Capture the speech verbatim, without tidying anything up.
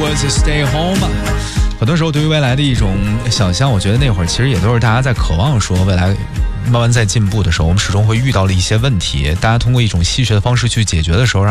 was Stay Home。很多时候对于未来的一种想象，我觉得那会儿其实也都是大家在渴望说未来慢慢在进步的时候，我们始终会遇到了一些问题，大家通过一种戏谑的方式去解决的时候，